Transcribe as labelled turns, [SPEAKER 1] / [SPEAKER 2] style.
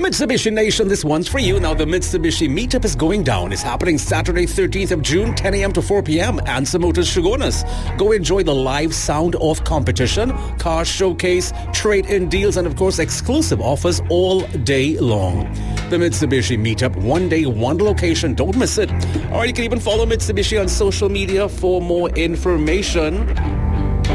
[SPEAKER 1] Mitsubishi Nation, this one's for you. Now, the Mitsubishi Meetup is going down. It's happening Saturday, 13th of June, 10 a.m. to 4 p.m. Answer Motors Shogunas. Go enjoy the live sound of competition, car showcase, trade-in deals, and of course, exclusive offers all day long. The Mitsubishi Meetup, one day, one location. Don't miss it. Or you can even follow Mitsubishi on social media for more information.